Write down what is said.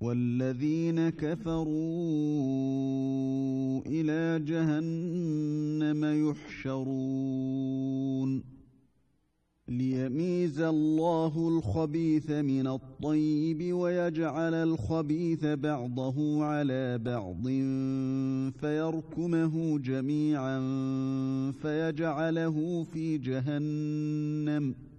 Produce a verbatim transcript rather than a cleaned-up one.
والذين كفروا إلى جهنم يحشرون ليميز الله الخبيث من الطيب ويجعل الخبيث بعضه على بعض فيركمه جميعا فيجعله في جهنم